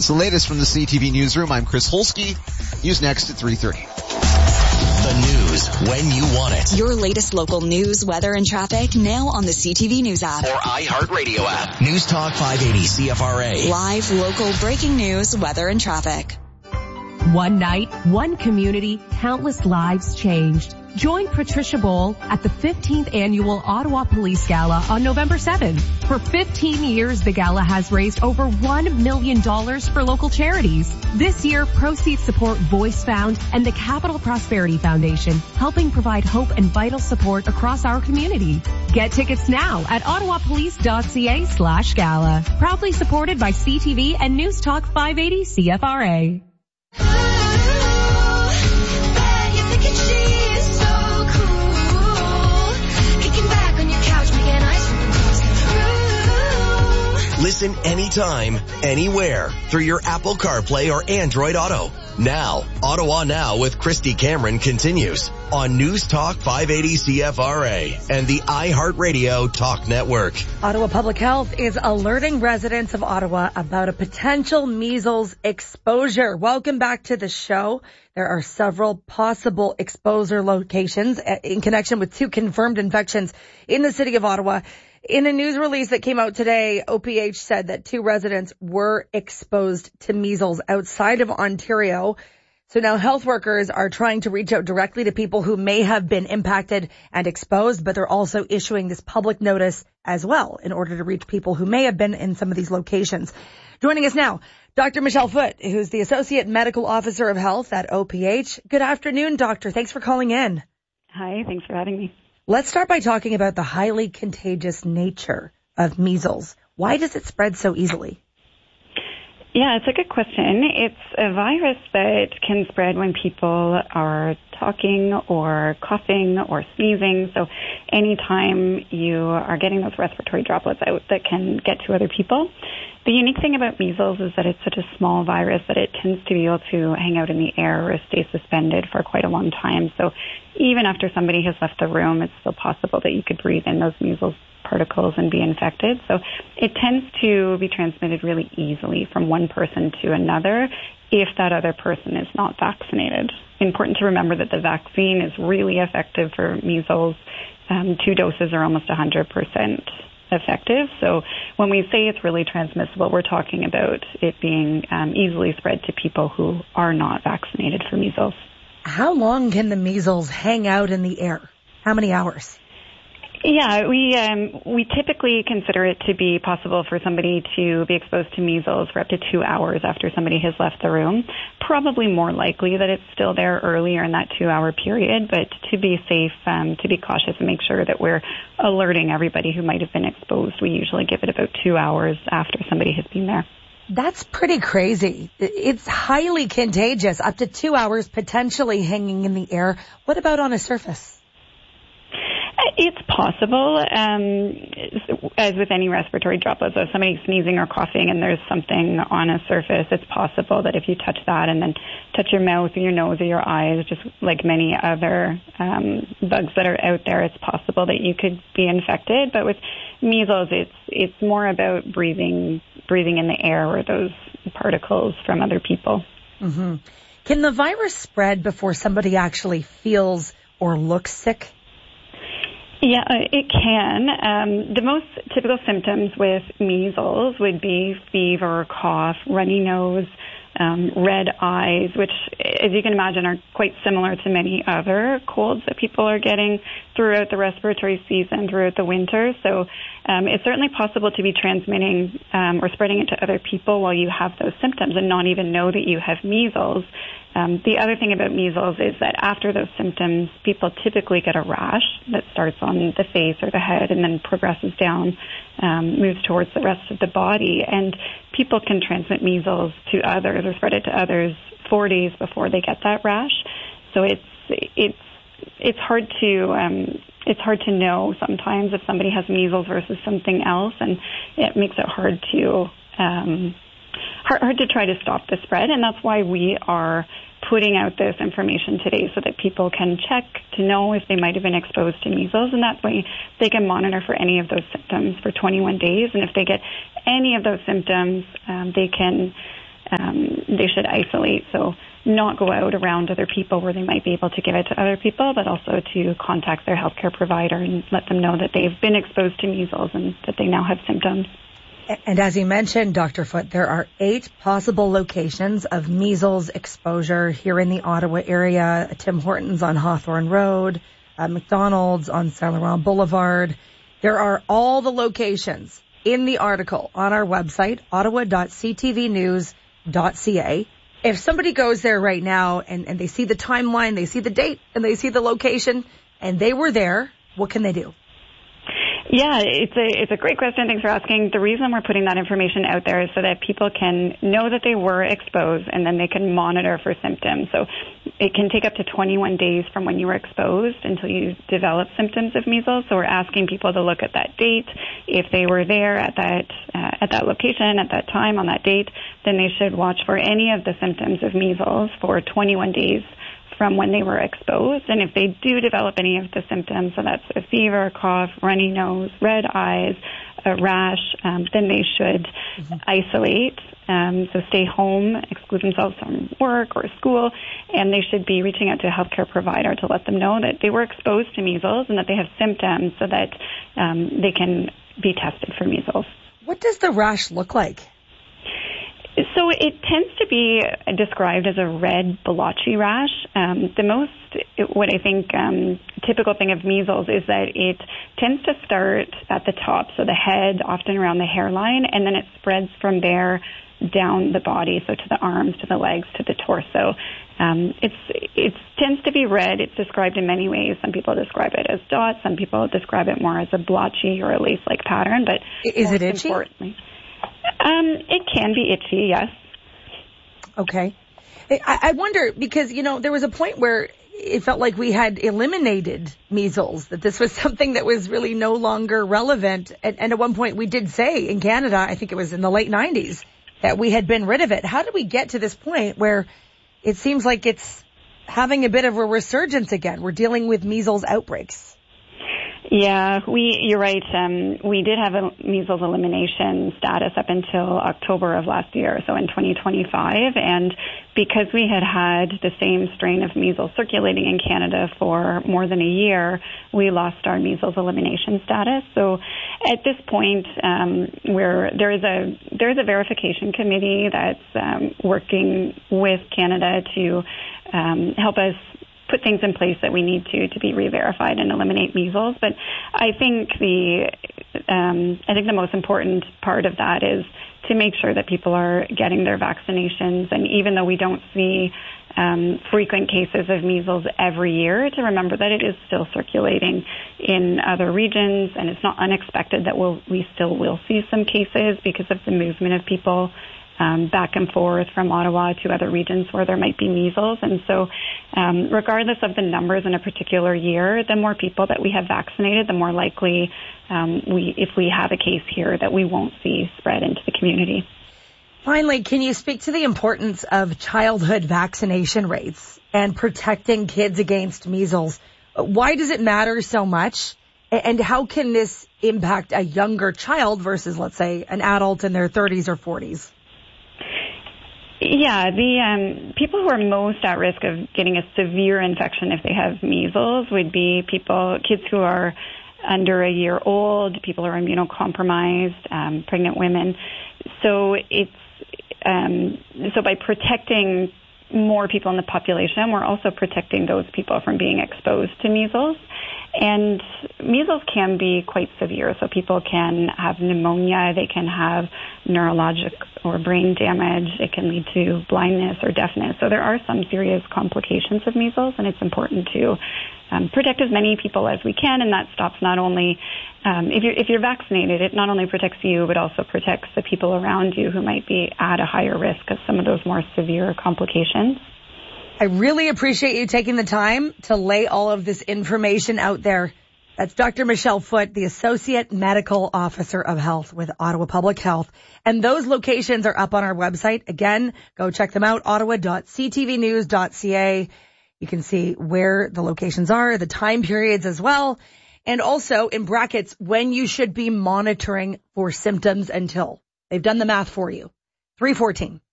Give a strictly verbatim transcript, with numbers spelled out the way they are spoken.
the latest from the C T V Newsroom. I'm Chris Holsky. News next at three thirty. The news when you want it. Your latest local news, weather, and traffic now on the C T V News app. Or iHeartRadio app. News Talk five eighty C F R A. Live, local, breaking news, weather, and traffic. One night, one community, countless lives changed. Join Patricia Bowl at the fifteenth Annual Ottawa Police Gala on November seventh. For fifteen years, the gala has raised over one million dollars for local charities. This year, proceeds support Voice Found and the Capital Prosperity Foundation, helping provide hope and vital support across our community. Get tickets now at ottawapolice.ca slash gala. Proudly supported by C T V and News Talk five eighty C F R A. Listen anytime, anywhere through your Apple CarPlay or Android Auto. Now, Ottawa Now with Christy Cameron continues on News Talk five eighty C F R A and the iHeartRadio Talk Network. Ottawa Public Health is alerting residents of Ottawa about a potential measles exposure. Welcome back to the show. There are several possible exposure locations in connection with two confirmed infections in the city of Ottawa. In a news release that came out today, O P H said that two residents were exposed to measles outside of Ontario. So now health workers are trying to reach out directly to people who may have been impacted and exposed, but they're also issuing this public notice as well in order to reach people who may have been in some of these locations. Joining us now, Doctor Michelle Foote, who's the Associate Medical Officer of Health at O P H. Good afternoon, Doctor. Thanks for calling in. Hi, thanks for having me. Let's start by talking about the highly contagious nature of measles. Why does it spread so easily? Yeah, it's a good question. It's a virus that can spread when people are talking or coughing or sneezing. So anytime you are getting those respiratory droplets out that can get to other people. The unique thing about measles is that it's such a small virus that it tends to be able to hang out in the air or stay suspended for quite a long time. So even after somebody has left the room, it's still possible that you could breathe in those measles particles and be infected. So it tends to be transmitted really easily from one person to another if that other person is not vaccinated. Important to remember that the vaccine is really effective for measles. Um, two doses are almost one hundred percent effective. So when we say it's really transmissible, we're talking about it being um, easily spread to people who are not vaccinated for measles. How long can the measles hang out in the air? How many hours? Yeah, we um, we typically consider it to be possible for somebody to be exposed to measles for up to two hours after somebody has left the room. Probably more likely that it's still there earlier in that two-hour period, but to be safe, um, to be cautious and make sure that we're alerting everybody who might have been exposed, we usually give it about two hours after somebody has been there. That's pretty crazy. It's highly contagious, up to two hours potentially hanging in the air. What about on a surface? It's possible, um, as with any respiratory droplets. So if somebody's sneezing or coughing and there's something on a surface, it's possible that if you touch that and then touch your mouth or your nose or your eyes, just like many other um, bugs that are out there, it's possible that you could be infected. But with measles, it's it's more about breathing breathing in the air or those particles from other people. Mm-hmm. Can the virus spread before somebody actually feels or looks sick? Yeah, it can. Um, the most typical symptoms with measles would be fever, cough, runny nose, um, red eyes, which, as you can imagine, are quite similar to many other colds that people are getting throughout the respiratory season, throughout the winter. So um, it's certainly possible to be transmitting um, or spreading it to other people while you have those symptoms and not even know that you have measles. Um, the other thing about measles is that after those symptoms, people typically get a rash that starts on the face or the head and then progresses down, um, moves towards the rest of the body. And people can transmit measles to others or spread it to others four days before they get that rash. So it's it's it's hard to um, it's hard to know sometimes if somebody has measles versus something else, and it makes it hard to. Um, Hard, hard to try to stop the spread, and that's why we are putting out this information today so that people can check to know if they might have been exposed to measles, and that way they can monitor for any of those symptoms for twenty-one days, and if they get any of those symptoms, um, they can um, they should isolate. So not go out around other people where they might be able to give it to other people, but also to contact their healthcare provider and let them know that they've been exposed to measles and that they now have symptoms. And as you mentioned, Doctor Foote, there are eight possible locations of measles exposure here in the Ottawa area. Tim Hortons on Hawthorne Road, uh, McDonald's on Saint Laurent Boulevard. There are all the locations in the article on our website, ottawa dot c t v news dot c a. If somebody goes there right now and, and they see the timeline, they see the date, and they see the location, and they were there, what can they do? Yeah, it's a it's a great question. Thanks for asking. The reason we're putting that information out there is so that people can know that they were exposed, and then they can monitor for symptoms. So it can take up to twenty-one days from when you were exposed until you develop symptoms of measles. So we're asking people to look at that date. If they were there at that uh, at that location at that time on that date, then they should watch for any of the symptoms of measles for twenty-one days from when they were exposed. And if they do develop any of the symptoms, so that's a fever, cough, runny nose, red eyes, a rash, um, then they should mm-hmm. isolate. Um, so stay home, exclude themselves from work or school, and they should be reaching out to a healthcare provider to let them know that they were exposed to measles and that they have symptoms so that um, they can be tested for measles. What does the rash look like? So it tends to be described as a red blotchy rash. Um, the most, what I think, um, typical thing of measles is that it tends to start at the top, so the head, often around the hairline, and then it spreads from there down the body, so to the arms, to the legs, to the torso. Um, it's it tends to be red. It's described in many ways. Some people describe it as dots. Some people describe it more as a blotchy or a lace-like pattern. But is it itchy? Um, it can be itchy, yes. Okay. I, I wonder, because, you know, there was a point where it felt like we had eliminated measles, that this was something that was really no longer relevant. And, and at one point we did say in Canada, I think it was in the late nineties, that we had been rid of it. How did we get to this point where it seems like it's having a bit of a resurgence again? We're dealing with measles outbreaks. Yeah, we, you're right. Um, we did have a measles elimination status up until October of last year, so in twenty twenty-five. And because we had had the same strain of measles circulating in Canada for more than a year, we lost our measles elimination status. So at this point, um, where there is a there is a verification committee that's um, working with Canada to um, help us put things in place that we need to to be re-verified and eliminate measles. But I think the um, I think the most important part of that is to make sure that people are getting their vaccinations. And even though we don't see um, frequent cases of measles every year, to remember that it is still circulating in other regions, and it's not unexpected that we'll, we still will see some cases because of the movement of people Um, back and forth from Ottawa to other regions where there might be measles. And so um, regardless of the numbers in a particular year, the more people that we have vaccinated, the more likely um, we, if we have a case here, that we won't see spread into the community. Finally, can you speak to the importance of childhood vaccination rates and protecting kids against measles? Why does it matter so much? And how can this impact a younger child versus, let's say, an adult in their thirties or forties? Yeah, the um, people who are most at risk of getting a severe infection if they have measles would be people, kids who are under a year old, people who are immunocompromised, um, pregnant women. So it's um, so by protecting more people in the population, we're also protecting those people from being exposed to measles. And measles can be quite severe, so people can have pneumonia, they can have neurologic or brain damage, it can lead to blindness or deafness. So there are some serious complications of measles, and it's important to um, protect as many people as we can, and that stops not only, um, if you're, if you're vaccinated, it not only protects you, but also protects the people around you who might be at a higher risk of some of those more severe complications. I really appreciate you taking the time to lay all of this information out there. That's Doctor Michelle Foote, the Associate Medical Officer of Health with Ottawa Public Health. And those locations are up on our website. Again, go check them out, ottawa dot c t v news dot c a. You can see where the locations are, the time periods as well. And also, in brackets, when you should be monitoring for symptoms until. They've done the math for you. three fourteen.